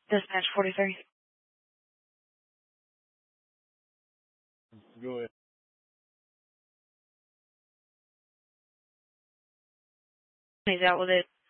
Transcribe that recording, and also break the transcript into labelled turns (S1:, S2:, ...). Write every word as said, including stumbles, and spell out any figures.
S1: Dispatch forty-three.
S2: Go ahead.
S1: He's out with it.